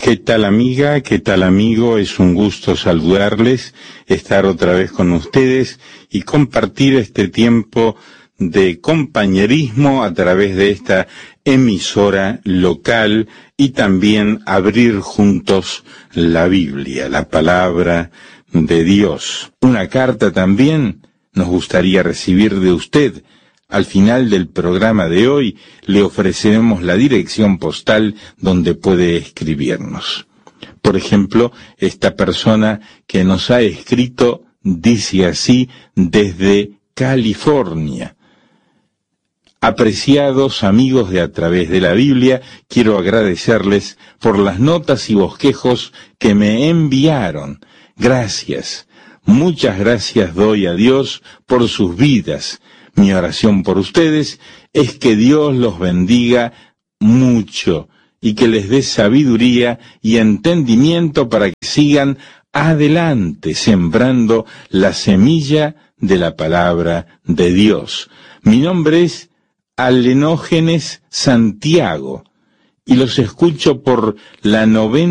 ¿Qué tal amiga? ¿Qué tal amigo? Es un gusto saludarles, estar otra vez con ustedes y compartir este tiempo de compañerismo a través de esta emisora local y también abrir juntos la Biblia, la palabra de Dios. Una carta también nos gustaría recibir de usted. Al final del programa de hoy le ofreceremos la dirección postal donde puede escribirnos. Por ejemplo, esta persona que nos ha escrito dice así desde California. Apreciados amigos de A Través de la Biblia, quiero agradecerles por las notas y bosquejos que me enviaron. Gracias, muchas gracias doy a Dios por sus vidas. Mi oración por ustedes es que Dios los bendiga mucho y que les dé sabiduría y entendimiento para que sigan adelante sembrando la semilla de la palabra de Dios. Mi nombre es Alenógenes Santiago y los escucho por la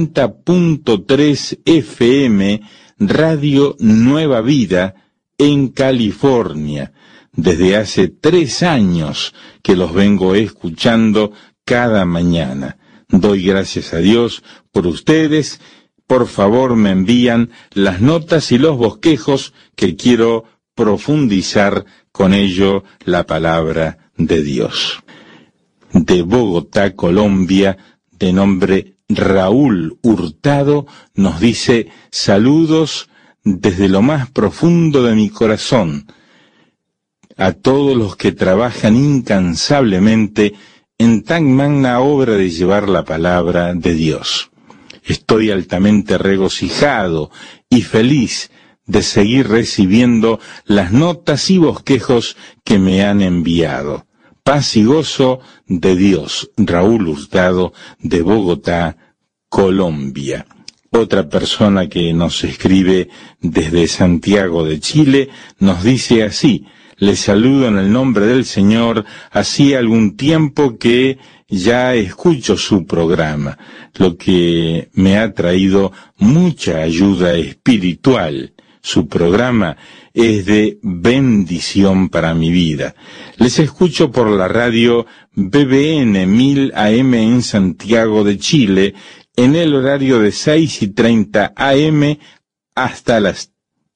90.3 FM Radio Nueva Vida en California. Desde hace 3 años que los vengo escuchando cada mañana. Doy gracias a Dios por ustedes. Por favor, me envían las notas y los bosquejos que quiero profundizar con ello la palabra de Dios. De Bogotá, Colombia, de nombre Raúl Hurtado, nos dice: saludos desde lo más profundo de mi corazón a todos los que trabajan incansablemente en tan magna obra de llevar la palabra de Dios. Estoy altamente regocijado y feliz de seguir recibiendo las notas y bosquejos que me han enviado. Paz y gozo de Dios. Raúl Hurtado, de Bogotá, Colombia. Otra persona que nos escribe desde Santiago de Chile nos dice así: les saludo en el nombre del Señor. Hacía algún tiempo que ya escucho su programa, lo que me ha traído mucha ayuda espiritual. Su programa es de bendición para mi vida. Les escucho por la radio BBN 1000 AM en Santiago de Chile, en el horario de 6:30 AM hasta las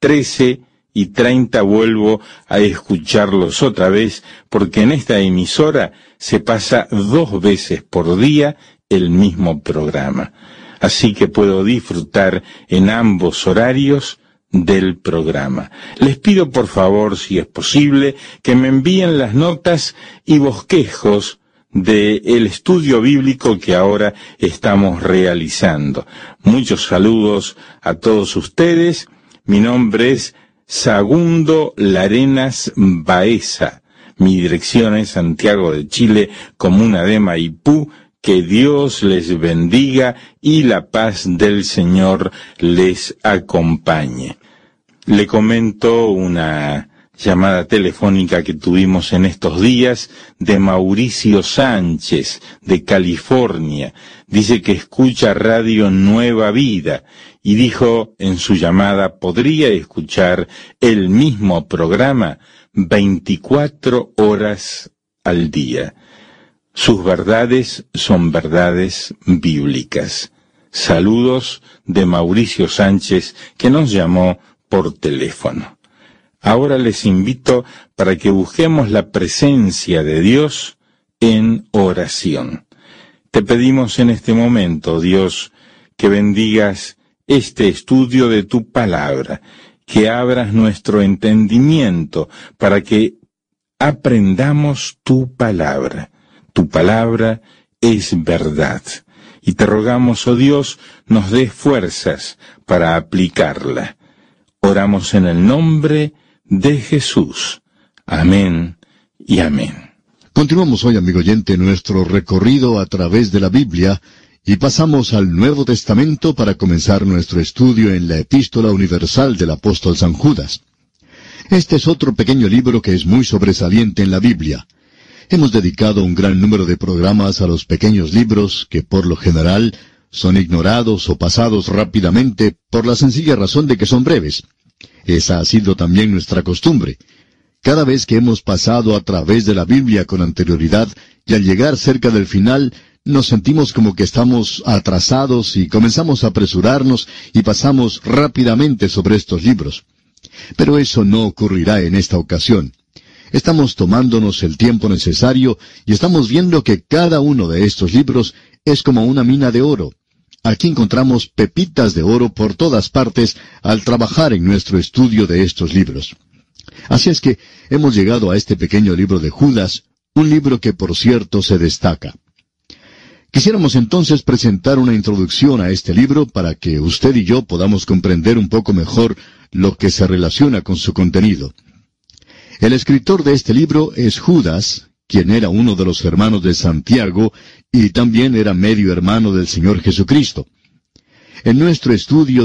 13:30 vuelvo a escucharlos otra vez, porque en esta emisora se pasa 2 veces por día el mismo programa. Así que puedo disfrutar en ambos horarios del programa. Les pido por favor, si es posible, que me envíen las notas y bosquejos del estudio bíblico que ahora estamos realizando. Muchos saludos a todos ustedes. Mi nombre es Segundo Larenas Baeza. Mi dirección es Santiago de Chile, comuna de Maipú. Que Dios les bendiga y la paz del Señor les acompañe. Le comento una llamada telefónica que tuvimos en estos días de Mauricio Sánchez, de California. Dice que escucha Radio Nueva Vida y dijo en su llamada: ¿podría escuchar el mismo programa 24 horas al día? Sus verdades son verdades bíblicas. Saludos de Mauricio Sánchez, que nos llamó por teléfono. Ahora les invito para que busquemos la presencia de Dios en oración. Te pedimos en este momento, Dios, que bendigas este estudio de tu palabra, que abras nuestro entendimiento para que aprendamos tu palabra. Tu palabra es verdad. Y te rogamos, oh Dios, nos des fuerzas para aplicarla. Oramos en el nombre de Jesús. Amén y amén. Continuamos hoy, amigo oyente, nuestro recorrido a través de la Biblia y pasamos al Nuevo Testamento para comenzar nuestro estudio en la Epístola Universal del Apóstol San Judas. Este es otro pequeño libro que es muy sobresaliente en la Biblia. Hemos dedicado un gran número de programas a los pequeños libros que por lo general son ignorados o pasados rápidamente por la sencilla razón de que son breves. Esa ha sido también nuestra costumbre. Cada vez que hemos pasado a través de la Biblia con anterioridad y al llegar cerca del final, nos sentimos como que estamos atrasados y comenzamos a apresurarnos y pasamos rápidamente sobre estos libros. Pero eso no ocurrirá en esta ocasión. Estamos tomándonos el tiempo necesario y estamos viendo que cada uno de estos libros es como una mina de oro. Aquí encontramos pepitas de oro por todas partes al trabajar en nuestro estudio de estos libros. Así es que hemos llegado a este pequeño libro de Judas, un libro que por cierto se destaca. Quisiéramos entonces presentar una introducción a este libro para que usted y yo podamos comprender un poco mejor lo que se relaciona con su contenido. El escritor de este libro es Judas, quien era uno de los hermanos de Santiago y también era medio hermano del Señor Jesucristo. En nuestro estudio